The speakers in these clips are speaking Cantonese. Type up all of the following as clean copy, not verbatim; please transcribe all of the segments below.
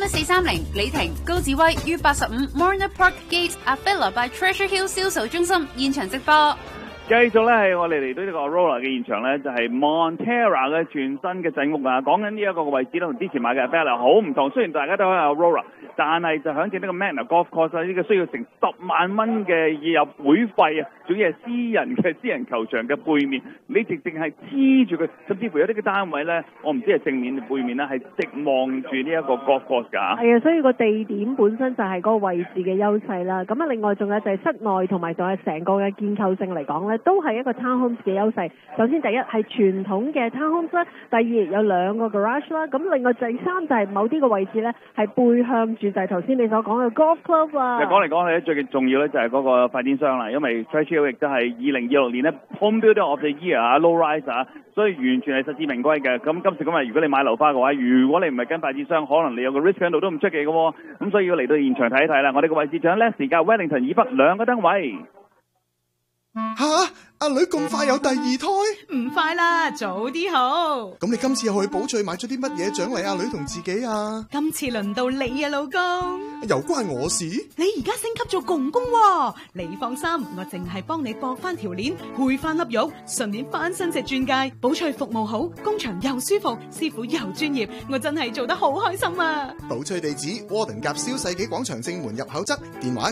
AM1430李婷、高志威於85 Marina Park Gate Avila by Treasure Hill 銷售中心現場直播。 繼續咧係我哋嚟到呢個 Aurora 嘅現場咧，就係 Montera 嘅全新嘅仔屋啊！講緊呢一個位置咧，同之前買嘅 Avila 好唔同。雖然大家都喺 Aurora， 但係就響正呢個 Magna Golf Course 呢個需要成10萬蚊嘅入會費啊！仲要係私人球場嘅背面，你直係黐住佢，甚至乎有啲嘅單位咧，我唔知係正面定背面啦，係直望住呢一個 Golf Course 㗎。 係啊，所以個地點本身就係嗰個位置嘅優勢啦。咁啊，另外仲有就係室內同埋仲係成個嘅建構性嚟講咧，都係一個 townhomes 嘅優勢。首先第一係傳統嘅 townhomes 啦，第二有兩個 garage 啦，咁另外第三就係某啲個位置咧係背向住就係頭先你所講嘅 golf club 啊。 講嚟講去咧，最重要咧就係嗰個發展商啦，因為 Treasure Hill 亦都係2026年咧 Home Builder of the Year 啊 ，Low Rise 啊，所以完全係實至名歸嘅。咁今時今日如果你買樓花嘅話，如果你唔係跟發展商，可能你有個 risk 喺度都唔出奇嘅喎。咁所以要嚟到現場睇一睇啦。我哋個位置仲有 Leslie 加 Wellington 以北兩個燈位。 吓！阿女咁快有第二胎？ 唔快啦，早啲好。 咁你今次又去寶翠買咗啲乜嘢獎勵阿女同自己啊？ 今次輪到你啊，老公。 又關我事？ 你而家升級做公公喎，你放心，我淨係幫你駁翻條鏈，配翻粒玉，順便翻新隻鑽戒。寶翠服務好，工場又舒服，師傅又專業，我真係做得好開心啊！ 寶翠地址：窩頓夾蕭世紀廣場正門入口側，電話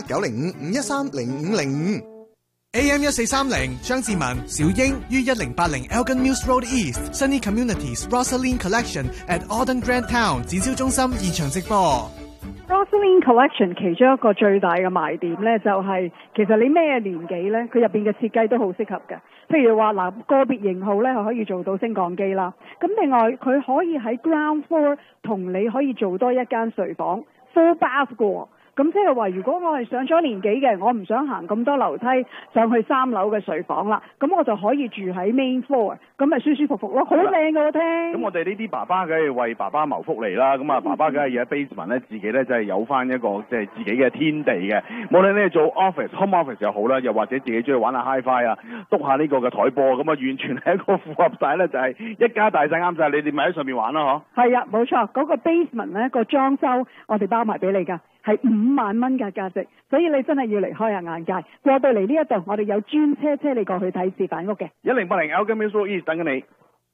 905-513-0505。AM1430 張志文、小英於1080 Elgin Mills Road East Sunny Communities Rosalind Collection at Auden Grand Town 展銷中心現場直播。 Rosalind Collection 其中一個最大嘅賣點咧，就係其實你咩年紀咧，佢入邊嘅設計都好適合嘅。譬如話嗱，個別型號咧係可以做到升降機啦。咁另外佢可以喺 ground floor 同你可以做多一間睡房 full bath 嘅。咁即係話，如果我係上咗年紀嘅，我唔想行咁多樓梯上去3樓嘅睡房啦，咁我就可以住喺 main floor， 咁咪舒舒服服咯，好靚嘅我聽。 咁我哋呢啲爸爸梗係為爸爸謀福利啦，咁啊爸爸梗係要喺 basement 咧，自己咧就係有翻一個即係自己嘅天地嘅。無論你做 home office 又好啦，又或者自己中意玩下 hi-fi 啊，篤下呢個嘅台波，咁啊完全係一個符合晒咧，就係一家大細啱晒，你哋咪喺上面玩咯，嗬。係啊，冇錯，嗰個 basement 咧個裝修我哋包埋俾你㗎。係5萬蚊嘅價值，所以你真係要離開下眼界。過到嚟呢一度，我哋有專車車你過去睇示範屋嘅。 1080 Elgin Mills Road East 等緊你。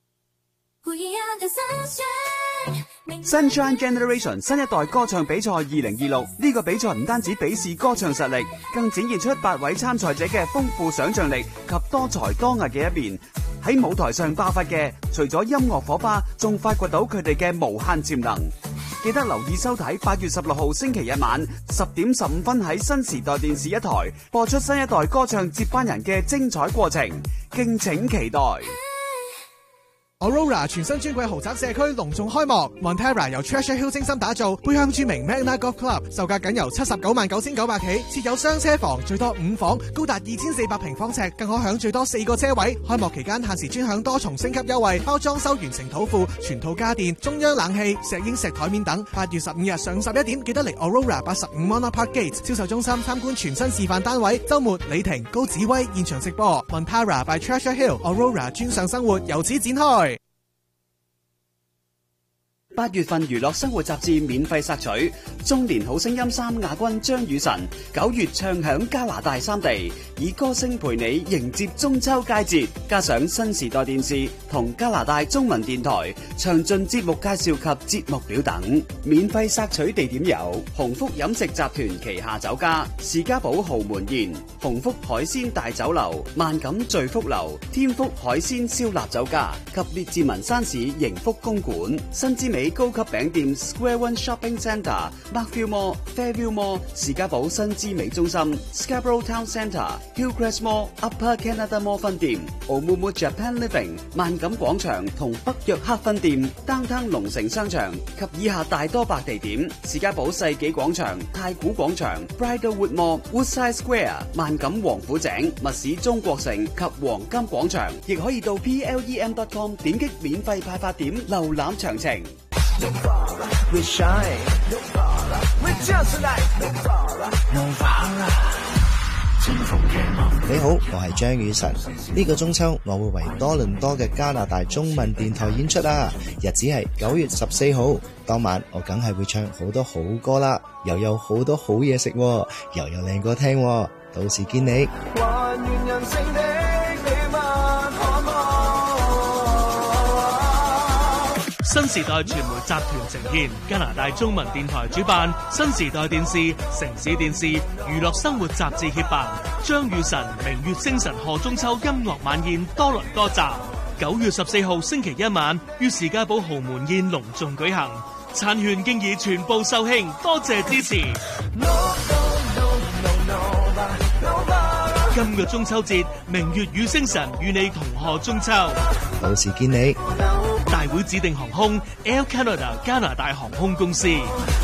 Sunshine Generation 新一代歌唱比賽2026，呢個比賽唔單止比試歌唱實力，更展現出8位參賽者嘅豐富想象力及多才多藝嘅一面。喺舞台上爆發嘅，除咗音樂火花，仲發掘到佢哋嘅無限潛能。記得留意收睇8月16號星期日晚10點15分喺新時代電視1台播出新一代歌唱接班人嘅精彩過程，敬請期待。 Aurora 全新尊貴豪宅社區隆重開幕 ，Montera 由 Treasure Hill 精心打造，背向著名 Magna Golf Club， 售價僅由799900起，設有雙車房，最多5房，高達2400平方尺，更可享最多4個車位。開幕期間限時專享多重升級優惠，包裝修完成土庫、全套家電、中央冷氣、石英石台面等。8月15日上午11點，記得嚟 Aurora 85 Monarch Park Gate 銷售中心參觀全新示範單位。週末李婷、高子威現場直播 ，Montera by Treasure Hill Aurora 專上生活由此展開。 8月份娛樂生活雜誌免費索取，中年好聲音3亞軍張雨晨9月唱響加拿大3地，以歌聲陪你迎接中秋佳節，加上新時代電視同加拿大中文電台詳盡節目介紹及節目表等。免費索取地點有鴻福飲食集團旗下酒家士嘉堡豪門宴、鴻福海鮮大酒樓、萬錦聚福樓、天福海鮮燒臘酒家及列治文山市盈福公館、新之美高級餅店 Square One Shopping Centre、Markville Mall、Fairview Mall、士嘉堡新之美中心、Scarborough Town Centre、Hillcrest Mall、Upper Canada Mall 分店、Omumu Japan Living、萬錦廣場同北約克分店、Downtown 龍城商場及以下大多白地點：士嘉堡世紀廣場、太古廣場、Bridlewood Mall、Woodside Square、萬錦王府井、密市中國城及黃金廣場，亦可以到 plem.com 點擊免費派發點瀏覽詳情。 Novara, we shine. Novara, we just like Novara. Novara. 你好，我係張雨晨。呢個中秋我會為多倫多嘅加拿大中文電台演出啊！日子係9月14號，當晚我梗係會唱好多好歌啦，又有好多好嘢食，又有靚歌聽，到時見你。 新時代傳媒集團呈現，加拿大中文電台主辦，新時代電視、城市電視、娛樂生活雜誌協辦，張雨晨明月星辰賀中秋音樂晚宴多倫多站，9月14號星期一晚於士嘉堡豪門宴隆重舉行，餐券經已全部售罄，多謝支持。今個中秋節，明月與星辰與你同賀中秋， 到時見你。 大會指定航空 Air Canada 加拿大航空公司。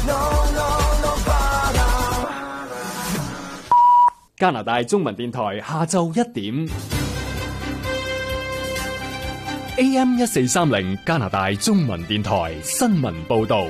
加拿大中文電台下晝1點 AM 1430加拿大中文電台新聞報道。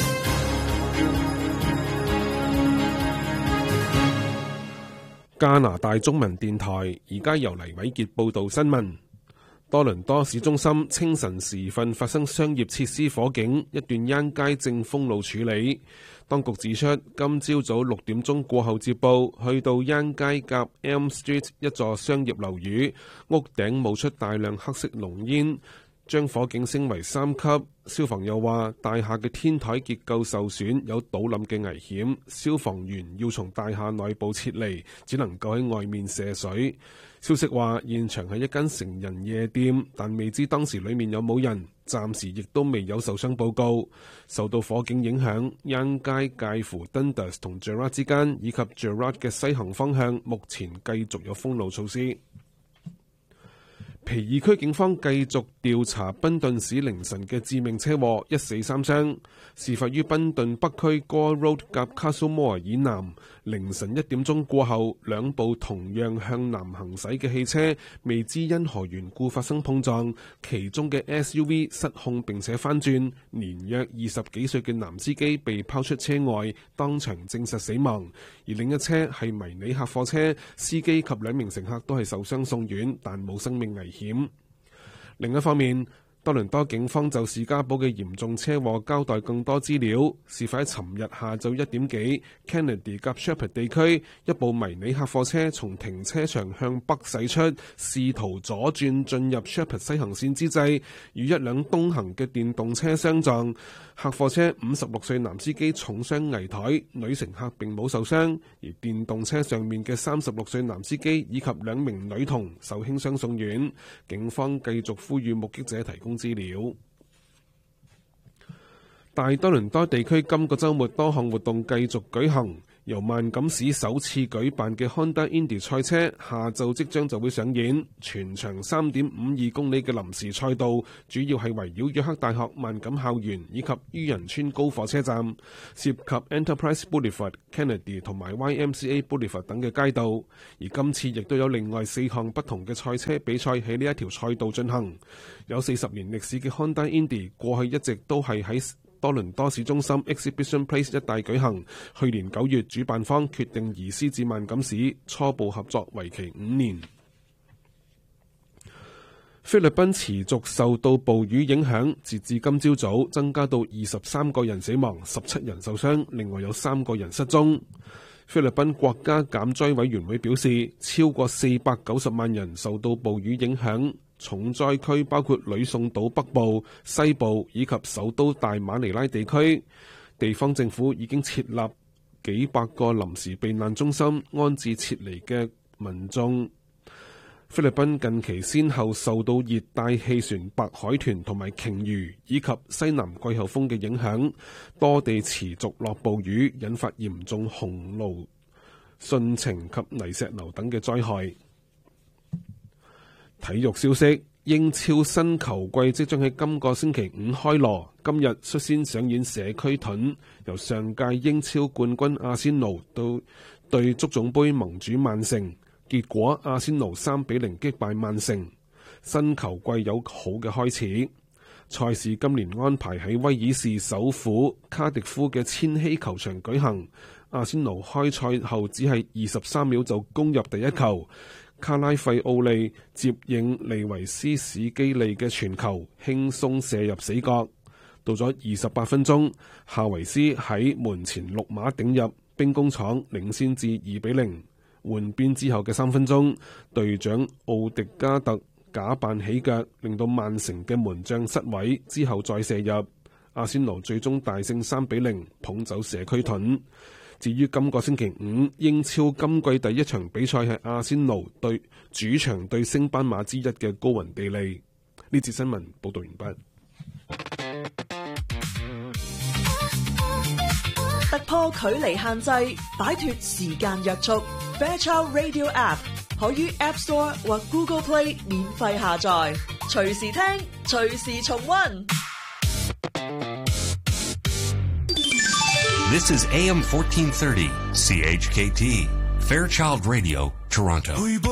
加拿大中文電台而家由黎偉傑報道新聞。多倫多市中心清晨時分發生商業設施火警，一段央街正封路處理。當局指出，今朝早6點鐘過後接報，去到央街夾 Elm Street 一座商業樓宇，屋頂冒出大量黑色濃煙，將火警升為3級。消防又話，大廈嘅天台結構受損，有倒冧嘅危險，消防員要從大廈內部撤離，只能夠喺外面射水。消息話，現場係一間成人夜店，但未知當時裡面有冇人，暫時亦都未有受傷報告。受到火警影響，央街介乎 Dundas 同 Gerrard 之間，以及 Gerrard 嘅西行方向，目前繼續有封路措施。皮爾區警方繼續調查賓頓市凌晨嘅致命車禍，1死3傷。事發於賓頓北區 Gore Road 夾 Castlemore 以南，凌晨1點鐘過後，兩部同樣向南行駛嘅汽車未知因何緣故發生碰撞，其中嘅 SUV 失控並且翻轉，年約20幾歲嘅男司機被拋出車外，當場證實死亡。而另一車係迷你客貨車，司機及2名乘客都係受傷送院，但冇生命危險。另一方面，多倫多警方就士嘉堡嘅嚴重車禍交代更多資料。事發喺尋日下晝1點幾 ，Kennedy 及 Sheppard 地區一部迷你客貨車從停車場向北駛出，試圖左轉進入 Sheppard 西行線之際，與一輛東行嘅電動車相撞。客貨車56歲男司機重傷危殆，女乘客並冇受傷，而電動車上面嘅36歲男司機以及2名女童受輕傷送院。警方繼續呼籲目擊者提供資料。大多倫多地區今個週末多項活動繼續舉行。由萬錦市首次舉辦嘅 Honda Indy 賽車下晝即將就會上演，全長3.52公里嘅臨時賽道，主要係圍繞約克大學萬錦校園以及於仁村高火車站，涉及 Enterprise Boulevard、Kennedy 同埋 YMCA Boulevard 等嘅街道。而今次亦都有另外4項不同嘅賽車比賽喺呢一條賽道進行。有40年歷史嘅 Honda Indy 過去一直都係喺多倫多市中心 Exhibition Place 一帶舉行。去年9月，主辦方決定移師至萬錦市，初步合作為期5年。菲律賓持續受到暴雨影響，截至今朝早增加到23個人死亡，17人受傷，另外有3個人失蹤。菲律賓國家減災委員會表示，超過490萬人受到暴雨影響。重災區包括呂宋島北部、西部以及首都大馬尼拉地區。地方政府已經設立幾百個臨時避難中心，安置撤離嘅民眾。菲律賓近期先後受到熱帶氣旋白海豚同埋鯨魚以及西南季候風嘅影響，多地持續落暴雨，引發嚴重洪澇、汛情及泥石流等嘅災害。體育消息：英超新球季即將喺今個星期5開鑼。今日率先上演社區盾，由上屆英超冠軍阿仙奴到對足總杯盟主曼城，結果阿仙奴3-0擊敗曼城。新球季有好嘅開始。賽事今年安排喺威爾士首府卡迪夫嘅千禧球場舉行。 阿仙奴開賽後只係23秒就攻入第一球，卡拉費奧利接應利維斯史基利嘅傳球，輕鬆射入死角。到咗28分鐘，夏維斯喺門前6碼頂入，兵工廠領先至2-0。換邊之後嘅3分鐘，隊長奧迪加特假扮起腳，令到曼城嘅門將失位，之後再射入。阿仙奴最終大勝3-0，捧走社區盾。至於今個星期五英超今季第一場比賽係阿仙奴對主場對升班馬之一嘅高雲地利。呢節新聞報道完畢。 突破距離限制，擺脫時間約束。Fairchild Radio App 可於 App Store 或 Google Play 免費下載，隨時聽，隨時重溫。 This is AM 1430 CHKT Fairchild Radio, Toronto.